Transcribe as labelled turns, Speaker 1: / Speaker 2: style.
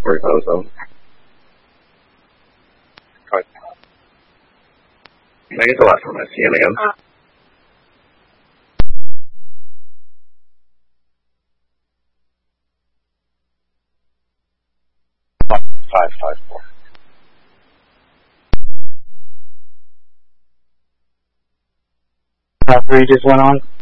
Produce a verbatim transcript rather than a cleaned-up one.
Speaker 1: Or ozone.
Speaker 2: Right.
Speaker 1: I get the last one I see him again.
Speaker 3: Uh,
Speaker 2: Five, five, four.
Speaker 4: Uh, three just went on.